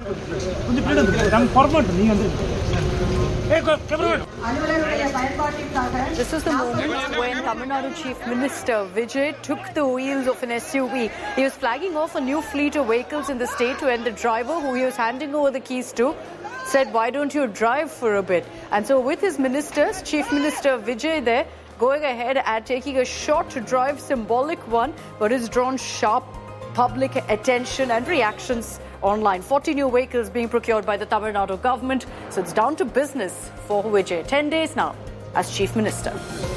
This was the moment when Tamil Nadu Chief Minister Vijay took the wheels of an SUV. He was flagging off a new fleet of vehicles in the state when the driver who he was handing over the keys to said, "Why don't you drive for a bit?" And so with his ministers, Chief Minister Vijay there, going ahead and taking a short drive, symbolic one, but has drawn sharp public attention and reactions online. 40 new vehicles being procured by the Tamil Nadu government. So it's down to business for Vijay. 10 days now as Chief Minister.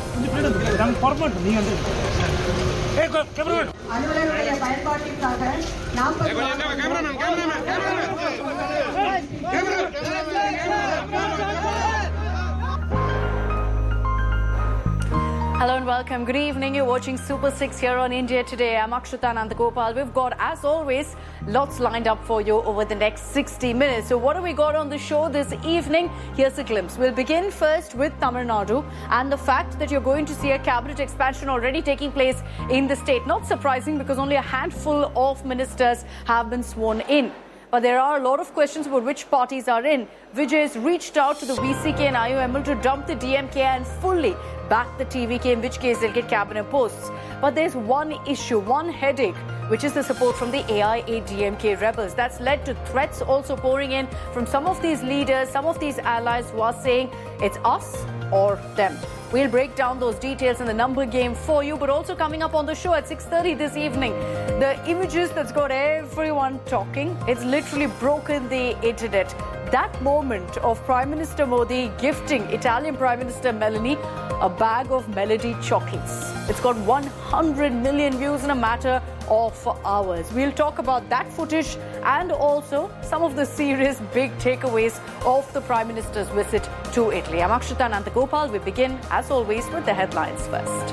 Hello and welcome. Good evening. You're watching Super 6 here on India Today. I'm Akshatha Nandagopal. We've got, as always, lots lined up for you over the next 60 minutes. So what have we got on the show this evening? Here's a glimpse. We'll begin first with Tamil Nadu and the fact that you're going to see a cabinet expansion already taking place in the state. Not surprising because only a handful of ministers have been sworn in. But there are a lot of questions about which parties are in. Vijay has reached out to the VCK and IUML to dump the DMK and fully back the TVK, in which case they'll get cabinet posts. But there's one issue, one headache, which is the support from the AIADMK rebels. That's led to threats also pouring in from some of these leaders, some of these allies who are saying it's us or them. We'll break down those details in the number game for you, but also coming up on the show at 6:30 this evening, the images that's got everyone talking, it's literally broken the internet. That moment of Prime Minister Modi gifting Italian Prime Minister Meloni a bag of Melody chocolates. It's got 100 million views in a matter of hours. We'll talk about that footage and also some of the serious big takeaways of the Prime Minister's visit to Italy. I'm Akshatha Nandagopal. We begin, as always, with the headlines first.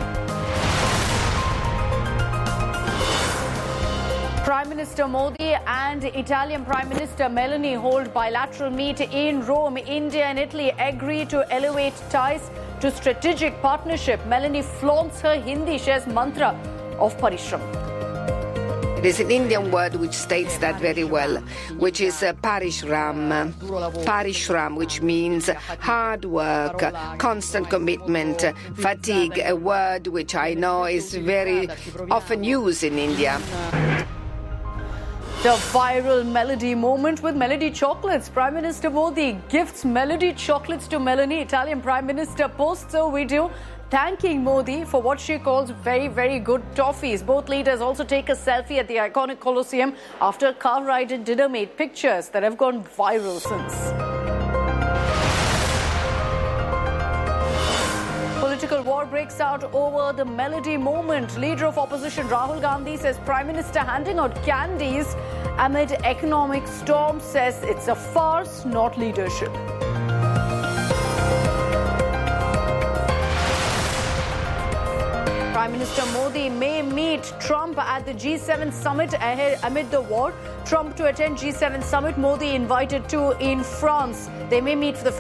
Prime Minister Modi and Italian Prime Minister Meloni hold bilateral meet in Rome. India and Italy agree to elevate ties to strategic partnership. Meloni flaunts her Hindi, shares mantra of Parishram. It is an Indian word which states that very well, which is Parishram. Parishram, which means hard work, constant commitment, fatigue, a word which I know is very often used in India. The viral Melody moment with Melody chocolates. Prime Minister Modi gifts Melody chocolates to Meloni. Italian Prime Minister posts a video thanking Modi for what she calls very, very good toffees. Both leaders also take a selfie at the iconic Colosseum after a car ride and dinner made pictures that have gone viral since. Political war breaks out over the Melody moment. Leader of opposition Rahul Gandhi says Prime Minister handing out candies amid economic storm, says it's a farce, not leadership. Prime Minister Modi may meet Trump at the G7 summit amid the war. Trump to attend G7 summit, Modi invited to in France. They may meet for the